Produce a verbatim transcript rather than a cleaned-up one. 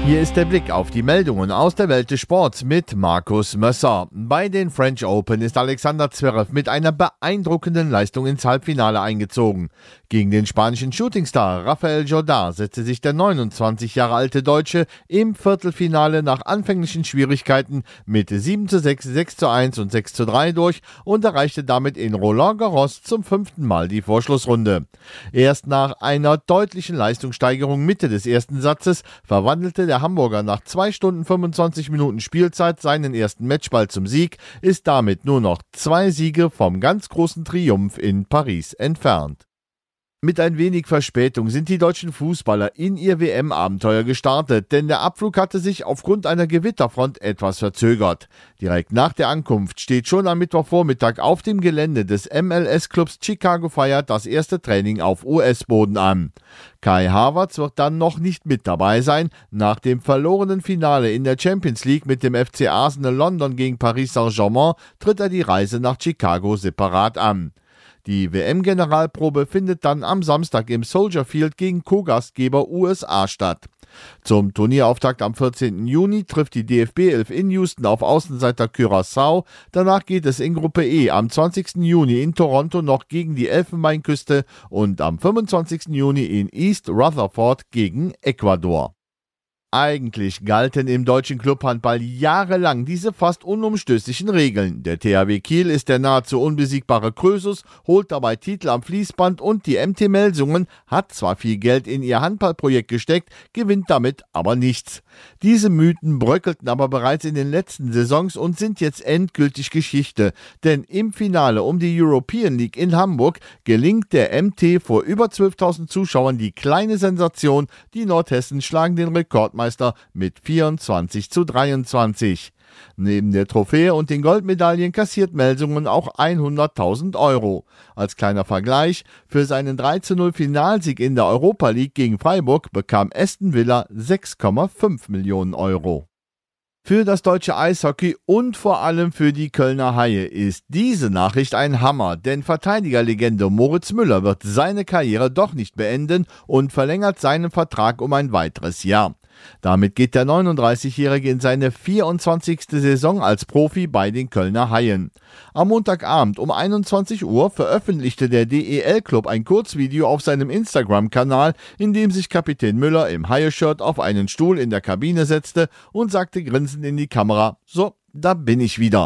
Hier ist der Blick auf die Meldungen aus der Welt des Sports mit Markus Mösser. Bei den French Open ist Alexander Zverev mit einer beeindruckenden Leistung ins Halbfinale eingezogen. Gegen den spanischen Shootingstar Rafael Jordán setzte sich der neunundzwanzig Jahre alte Deutsche im Viertelfinale nach anfänglichen Schwierigkeiten mit sieben zu sechs, sechs zu eins und sechs zu drei durch und erreichte damit in Roland Garros zum fünften Mal die Vorschlussrunde. Erst nach einer deutlichen Leistungssteigerung Mitte des ersten Satzes verwandelte der Der Hamburger nach zwei Stunden fünfundzwanzig Minuten Spielzeit seinen ersten Matchball zum Sieg, ist damit nur noch zwei Siege vom ganz großen Triumph in Paris entfernt. Mit ein wenig Verspätung sind die deutschen Fußballer in ihr W M-Abenteuer gestartet, denn der Abflug hatte sich aufgrund einer Gewitterfront etwas verzögert. Direkt nach der Ankunft steht schon am Mittwochvormittag auf dem Gelände des M L S-Clubs Chicago Fire das erste Training auf U S-Boden an. Kai Havertz wird dann noch nicht mit dabei sein. Nach dem verlorenen Finale in der Champions League mit dem F C Arsenal London gegen Paris Saint-Germain tritt er die Reise nach Chicago separat an. Die W M-Generalprobe findet dann am Samstag im Soldier Field gegen Co-Gastgeber U S A statt. Zum Turnierauftakt am vierzehnten Juni trifft die D F B elf in Houston auf Außenseiter Curaçao. Danach geht es in Gruppe E am zwanzigsten Juni in Toronto noch gegen die Elfenbeinküste und am fünfundzwanzigsten Juni in East Rutherford gegen Ecuador. Eigentlich galten im deutschen Clubhandball jahrelang diese fast unumstößlichen Regeln. Der T H W Kiel ist der nahezu unbesiegbare Krösus, holt dabei Titel am Fließband und die M T Melsungen hat zwar viel Geld in ihr Handballprojekt gesteckt, gewinnt damit aber nichts. Diese Mythen bröckelten aber bereits in den letzten Saisons und sind jetzt endgültig Geschichte, denn im Finale um die European League in Hamburg gelingt der M T vor über zwölftausend Zuschauern die kleine Sensation, die Nordhessen schlagen den Rekordmeister mit vierundzwanzig zu dreiundzwanzig. Neben der Trophäe und den Goldmedaillen kassiert Melsungen auch hunderttausend Euro. Als kleiner Vergleich, für seinen drei zu null Finalsieg in der Europa League gegen Freiburg bekam Aston Villa sechs Komma fünf Millionen Euro. Für das deutsche Eishockey und vor allem für die Kölner Haie ist diese Nachricht ein Hammer, denn Verteidigerlegende Moritz Müller wird seine Karriere doch nicht beenden und verlängert seinen Vertrag um ein weiteres Jahr. Damit geht der neununddreißigjährige in seine vierundzwanzigste Saison als Profi bei den Kölner Haien. Am Montagabend um einundzwanzig Uhr veröffentlichte der D E L-Club ein Kurzvideo auf seinem Instagram-Kanal, in dem sich Kapitän Müller im Haie-Shirt auf einen Stuhl in der Kabine setzte und sagte grinsend in die Kamera: „So, da bin ich wieder."